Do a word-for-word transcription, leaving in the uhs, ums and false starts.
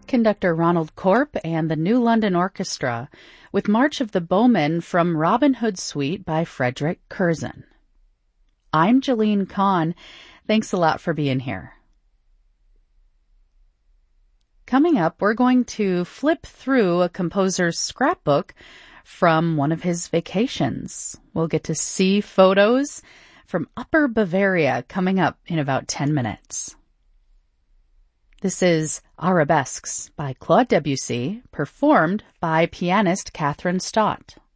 conductor Ronald Korp and the New London Orchestra with March of the Bowmen from Robin Hood Suite by Frederick Curzon. I'm Jolene Kahn. Thanks a lot for being here. Coming up, we're going to flip through a composer's scrapbook from one of his vacations. We'll get to see photos from Upper Bavaria coming up in about ten minutes. This is Arabesques by Claude Debussy, performed by pianist Catherine Stott.